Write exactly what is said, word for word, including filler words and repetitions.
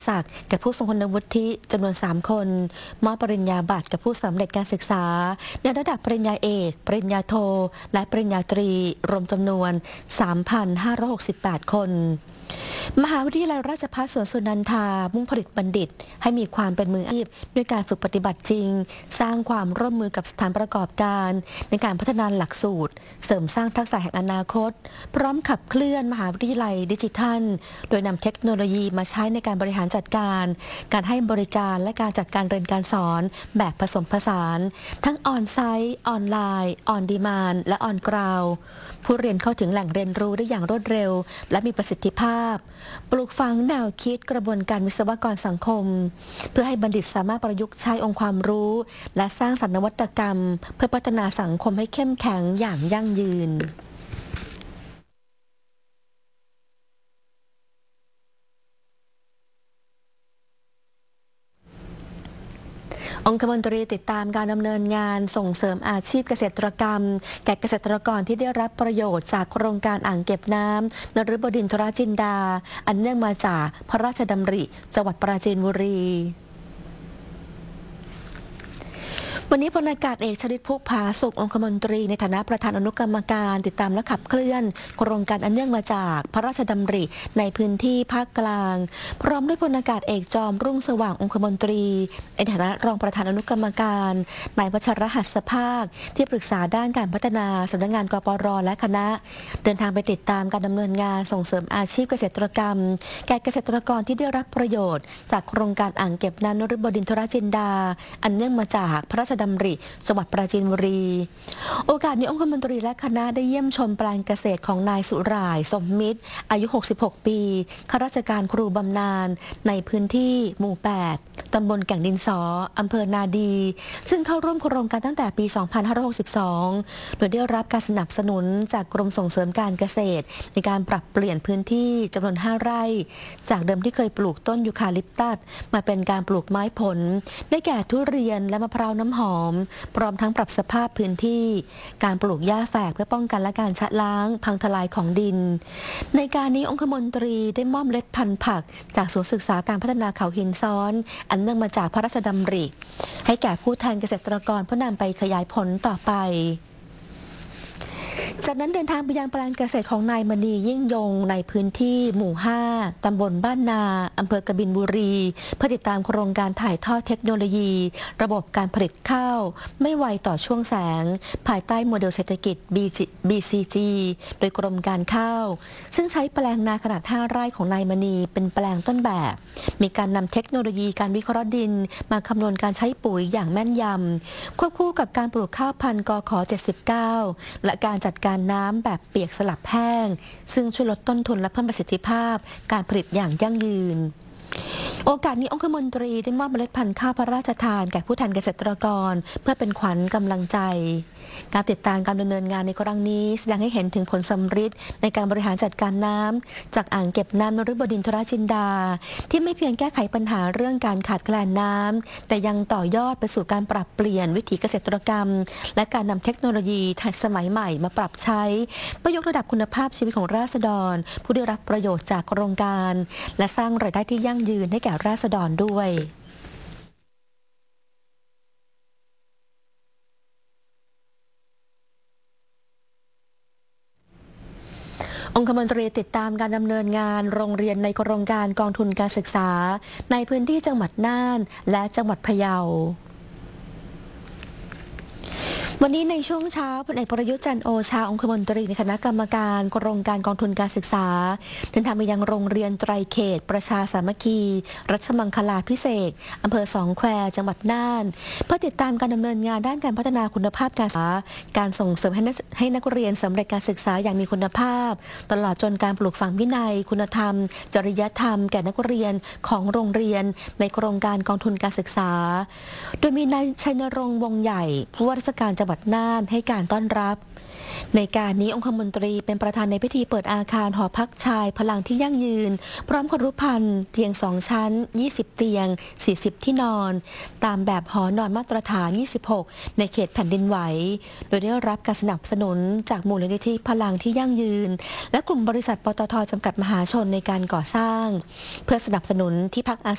ศักดิ์แก่ผู้ทรงคุณวุฒิจำนวนสามคนมอบปริญญาบัตรกับผู้สำเร็จการศึกษาในระดับปริญญาเอกปริญญาโทและปริญญาตรีรวมจำนวน สามพันห้าร้อยหกสิบแปด คนมหาวิทยาลัยราชภัฏสวนสุนันทามุ่งผลิตบัณฑิตให้มีความเป็นมืออาชีพด้วยการฝึกปฏิบัติจริงสร้างความร่วมมือกับสถานประกอบการในการพัฒนาหลักสูตรเสริมสร้างทักษะแห่งอนาคตพร้อมขับเคลื่อนมหาวิทยาลัยดิจิทัลโดยนำเทคโนโลยีมาใช้ในการบริหารจัดการการให้บริการและการจัดการเรียนการสอนแบบผสมผสานทั้งออนไซต์ออนไลน์ออนดีมานด์และออนกราวด์ผู้เรียนเข้าถึงแหล่งเรียนรู้ได้อย่างรวดเร็วและมีประสิทธิภาพปลูกฝังแนวคิดกระบวนการวิศวกรสังคมเพื่อให้บัณฑิตสามารถประยุกต์ใช้องค์ความรู้และสร้างสรรค์นวัตกรรมเพื่อพัฒนาสังคมให้เข้มแข็งอย่างยั่งยืนองคมนตรีติดตามการดำเนินงานส่งเสริมอาชีพเกษตรกรรมแก่เกษตรกรที่ได้รับประโยชน์จากโครงการอ่างเก็บน้ำนฤบดินทรจินดาอันเนื่องมาจากพระราชดำริจังหวัดปราจีนบุรีวันนี้พลอากาศเอกชลิตพุกผาสุของคมนตรีในฐานะประธานอนุกรรมการติดตามและขับเคลื่อนโครงการอันเนื่องมาจากพระราชดำริในพื้นที่ภาคกลางพร้อมด้วยพลอากาศเอกจอมรุ่งสว่างองคมนตรีในฐานะรองประธานอนุกรรมการนายวัชรหัสภาคที่ปรึกษาด้านการพัฒนาสำนักงานกปรและคณะเดินทางไปติดตามการดำเนินงานส่งเสริมอาชีพเกษตรกรรมแก่เกษตรกรที่ได้รับประโยชน์จากโครงการอ่างเก็บน้ำนฤบดินทรจินดาอันเนื่องมาจากพระราชดำริจังหวัดปราจีนบุรีโอกาสนี้องคมนตรีและคณะได้เยี่ยมชมแปลงเกษตรของนายสุร่ายสมมิตรอายุหกสิบหกปีข้าราชการครูบำนาญในพื้นที่หมู่แปดตำบลแก่งดินสออำเภอนาดีซึ่งเข้าร่วมโครงการตั้งแต่ปี สองพันห้าร้อยหกสิบสอง โดยได้รับการสนับสนุนจากกรมส่งเสริมการเกษตรในการปรับเปลี่ยนพื้นที่จำนวนห้าไร่จากเดิมที่เคยปลูกต้นยูคาลิปตัสมาเป็นการปลูกไม้ผลได้แก่ทุเรียนและมะพร้าวน้ำหอมพร้อมทั้งปรับสภาพพื้นที่การปลูกหญ้าแฝกเพื่อป้องกันและการชะล้างพังทลายของดินในการนี้องคมนตรีได้มอบเมล็ดพันธุ์ผักจากศูนย์ศึกษาการพัฒนาเขาหินซ้อนอันเนื่องมาจากพระราชดำริให้แก่ผู้แทนเกษตรกรเพื่อนำไปขยายผลต่อไปจากนั้นเดินทางไปยังแปลงเกษตรของนายมณียิ่งยงในพื้นที่หมู่ห้าตำบลบ้านนาอำเภอกบินบุรีเพื่อติดตามโครงการถ่ายทอดเทคโนโลยี ระบบการผลิตข้าวไม่ไวต่อช่วงแสงภายใต้โมเดลเศรษฐกิจ บี ซี จี โดยกรมการข้าวซึ่งใช้แปลงนาขนาดห้าไร่ของนายมณีเป็นแปลงต้นแบบมีการนำเทคโนโลยีการวิเคราะห์ดินมาคำนวณการใช้ปุ๋ยอย่างแม่นยำควบคู่กับการปลูกข้าวพันธุ์กขเจ็ดสิบเก้าและการจัดการน้ำแบบเปียกสลับแห้งซึ่งช่วยลดต้นทุนและเพิ่มประสิทธิภาพการผลิตอย่างยั่งยืนโอกาสนี้องคมนตรีได้มอบเมล็ดพันธุ์ข้าวพระราชทานแก่ผู้แทนเกษตรกรเพื่อเป็นขวัญกำลังใจการติดตามการดำเนินงานในครั้งนี้แสดงให้เห็นถึงผลสำฤทธิ์ในการบริหารจัดการน้ำจากอ่างเก็บน้ำนฤบดินทรจินดาที่ไม่เพียงแก้ไขปัญหาเรื่องการขาดแคลนน้ำแต่ยังต่อยอดไปสู่การปรับเปลี่ยนวิถีเกษตรกรรมและการนำเทคโนโลยีทันสมัยใหม่มาปรับใช้เพื่อยกระดับคุณภาพชีวิตของราษฎรผู้ได้รับประโยชน์จากโครงการและสร้างรายได้ที่ยั่งยืนให้แก่ราษฎรด้วยองคมนตรีติดตามการดำเนินงานโรงเรียนในโครงการกองทุนการศึกษาในพื้นที่จังหวัดน่านและจังหวัดพะเยาวันนี้ในช่วงเช้าพลเอกประยุทธ์จันทร์โอชาองคมนตรีในคณะกรรมการโครงการกองทุนการศึกษาเดินทางไปยังโรงเรียนไตรเขตประชาสามัคคีรัชมังคลาภิเษกอำเภอสองแควจังหวัดน่านเพื่อติดตามการดำเนินงานด้านการพัฒนาคุณภาพการศึกษาการส่งเสริมให้นักเรียนสำเร็จการศึกษาอย่างมีคุณภาพตลอดจนการปลูกฝังวินัยคุณธรรมจริยธรรมแก่นักเรียนของโรงเรียนในโครงการกองทุนการศึกษาโดยมีนายชัยนรงค์วงใหญ่ผู้ว่าราชการจังหวัดน่านให้การต้อนรับในการนี้องคมนตรีเป็นประธานในพิธีเปิดอาคารหอพักชายพลังที่ยั่งยืนพร้อมครุภัณฑ์เตียงสองชั้นยี่สิบเตียงสี่สิบที่นอนตามแบบหอนอนมาตรฐานยี่สิบหกในเขตแผ่นดินไหวโดยได้รับการสนับสนุนจากมูลนิธิพลังที่ยั่งยืนและกลุ่มบริษัทปตท.จำกัดมหาชนในการก่อสร้างเพื่อสนับสนุนที่พักอา